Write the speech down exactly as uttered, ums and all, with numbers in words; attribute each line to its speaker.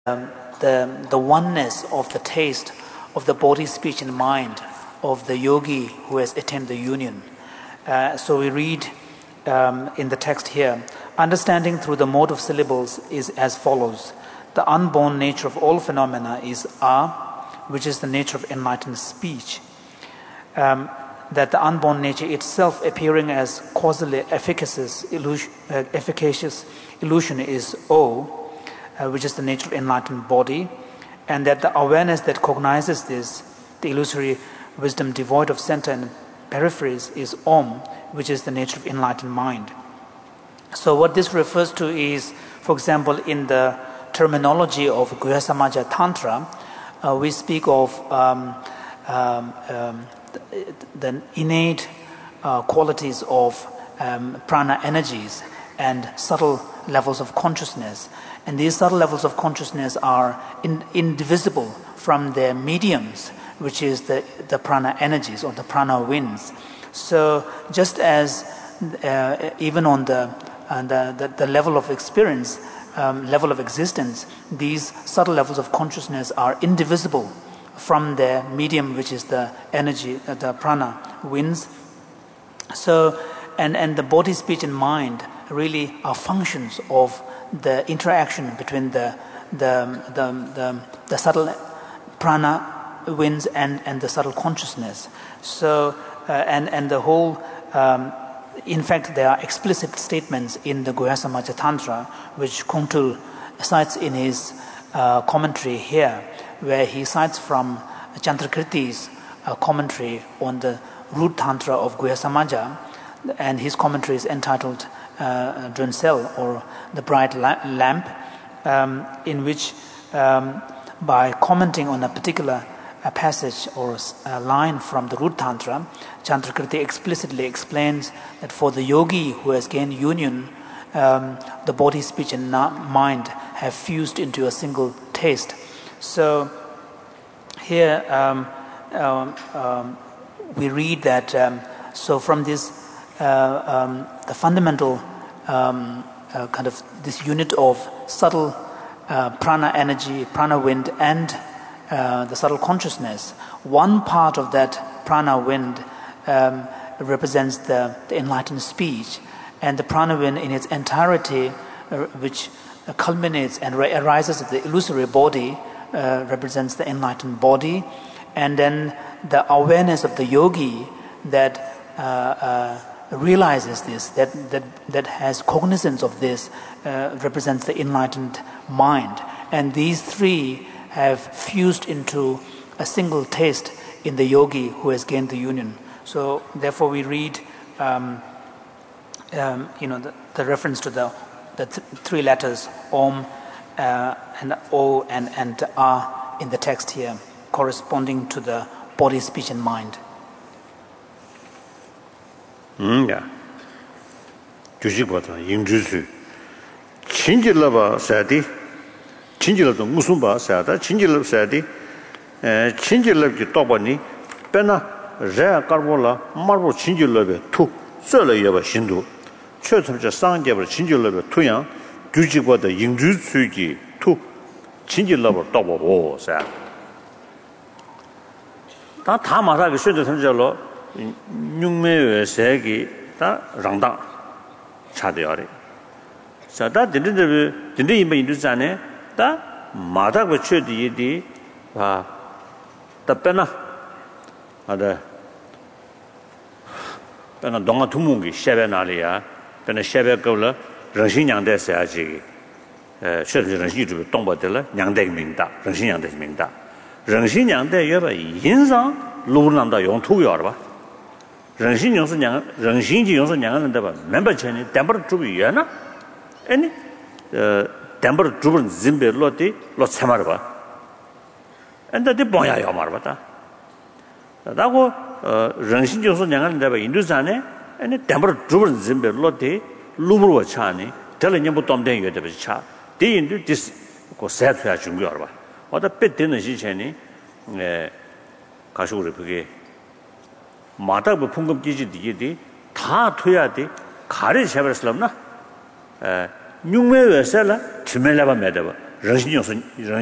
Speaker 1: the, the oneness of the taste of the body, speech, and mind of the yogi who has attained the union. Uh, so we read um, in the text here, understanding through the mode of syllables is as follows. The unborn nature of all phenomena is A, which is the nature of enlightened speech. Um, that the unborn nature itself appearing as causally efficacious illusion, uh, efficacious illusion is O, uh, which is the nature of enlightened body, and that the awareness that cognizes this, the illusory wisdom devoid of center and peripheries, is Om, which is the nature of enlightened mind. So what this refers to is, for example, in the terminology of Guhyasamaja Tantra, uh, we speak of um, um, um, the, the innate uh, qualities of um, prana energies and subtle levels of consciousness. And these subtle levels of consciousness are in, indivisible from their mediums, which is the, the prana energies or the prana winds. So just as uh, even on the, uh, the, the, the level of experience, um, level of existence, these subtle levels of consciousness are indivisible from their medium, which is the energy, uh, the prana winds. So, and, and the body, speech, and mind really are functions of the interaction between the the the the, the subtle prana winds and, and the subtle consciousness. So uh, and and the whole um, in fact there are explicit statements in the Guhyasamaja Tantra which Kongtul cites in his uh, commentary here, where he cites from Chandrakriti's uh, commentary on the root tantra of Guhyasamaja, and his commentary is entitled Uh, Drunsel, or the bright la- lamp, um, in which um, by commenting on a particular uh, passage or a line from the root tantra, Chandrakriti explicitly explains that for the yogi who has gained union, um, the body, speech, and na- mind have fused into a single taste. So here um, um, um, we read that um, so from this uh, um, the fundamental um, uh, kind of this unit of subtle uh, prana energy, prana wind, and uh, the subtle consciousness, one part of that prana wind um, represents the, the enlightened speech, and the prana wind in its entirety, uh, which culminates and ra- arises of the illusory body, uh, represents the enlightened body, and then the awareness of the yogi that uh, uh, realizes this, that, that, that has cognizance of this, uh, represents the enlightened mind. And these three have fused into a single taste in the yogi who has gained the union. So therefore we read um, um, you know, the, the reference to the, the th- three letters, Om uh, and O and, and A in the text here, corresponding to the body, speech, and mind.
Speaker 2: 음, 야. 주식보다 인주수. 친질러봐 사디. 친질러도 무슨 봐 사다. 친질러 사디. 에, 친질러기 또보니 빼나 제 까르볼라 마르보 친질러베 투. 썰어여봐 신도. 최선저 상계버 친질러베 투양. 주식보다 인주수기 투. 친질러버 또보고 사. 다 다 말하기顺着 선절로 육매의 세기 다 랑당 차대어리. 자다 딘딘데 딘딘 이메 인도잖아. 다 마다고 쳐디디 아 답변아. 아다. 배나 동아 두문기 셰베나리아. 배나 셰베거라 정신양대 세야지. 에 최저는 동버들라 양대 민다. 정신양대 민다. 정신양대 여바 인상 로난다 용투여라 봐. 人性就是两人性就用两个人对吧明白钱呢担不住远呢哎呢呃担不住人人别落地落车嘛吧人家的帮呀要嘛吧的然后呃人性就是两个人对吧印度上呢哎呢担不住人人别落地路不我差呢这了你不懂点有的不是差第印度的个晒出来重要吧我的别的那些钱呢呃가시고를 그게 마다부 풍금 기지디디 다 토야 돼 가래 셔버슬럼나 에 육매외설라 주멜라바 매다바 人性就是人。